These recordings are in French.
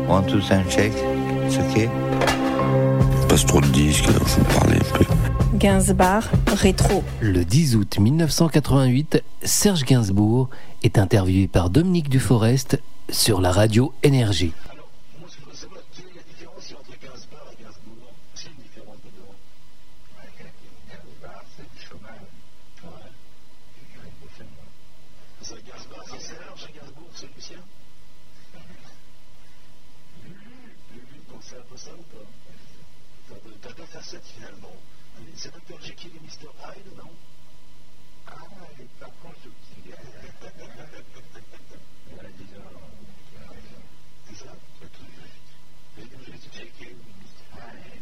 One, two, sound check. It's okay. Passe trop de disques, faut parler un peu. Gainsbourg, rétro. Le 10 août 1988, Serge Gainsbourg est interviewé par Dominique Duforest sur la radio Énergie. Alors, moi, je voudrais savoir quelle est la différence entre Gainsbourg et Gainsbourg. C'est une différence dedans. Ouais, Gainsbourg, c'est du chômage. Ouais. C'est Gainsbourg, c'est Serge, et Gainsbourg, c'est Lucien. Lulu, donc c'est un peu ça ou pas? T'as deux facettes finalement. C'est Dr. Jekyll et Mr. Hyde, non? Ah, et par contre, ce petit gars. C'est ça? C'est tout juste. Jekyll, Mr. Hyde.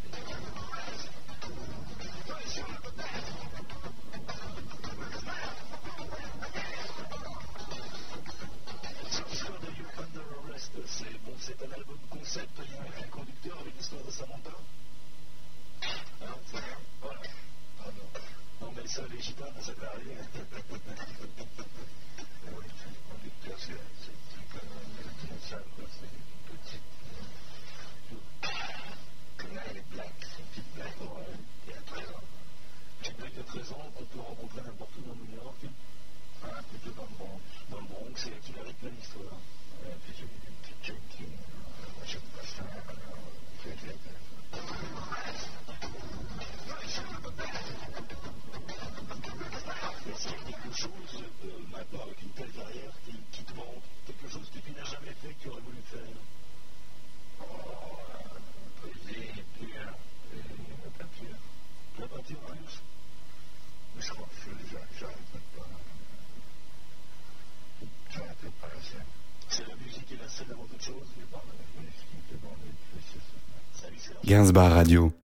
Cette histoire de You Under Arrest, c'est un album concept, il y a un fil conducteur avec l'histoire de Samantha. Hein, c'est ça. Voilà. Ah non, mais ça, les gitanes, ça peut arriver. Oui, le conducteur, c'est comme une salle, c'est une petite. Là, elle est black, c'est une petite black, il y a 13 ans. Une black de 13 ans qu'on peut rencontrer n'importe où dans New York. Hein, plutôt dans le Bronx. Dans le Bronx, c'est qui arrive plein d'histoires. Puis j'ai une petite junkie. Moi, j'aime pas ça. Est-ce qu'il y a quelque chose, maintenant avec une telle carrière, qui te manque? Quelque chose que tu n'as jamais fait, que tu aurais voulu faire? Poser, écrire, la peinture. La peinture plus? Mais je crois que j'arrête pas. J'arrête pas la scène. C'est la musique et la scène avant toute chose? C'est pas la musique, c'est bon, c'est ça. Salut, c'est Gainsbourg Radio.